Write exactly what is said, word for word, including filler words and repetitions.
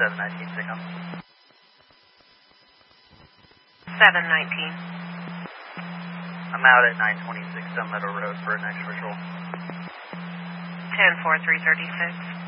seven nineteen, signal. seven nineteen. I'm out at nine twenty-six Sun Meadow Road for an extra patrol. ten four three thirty-six.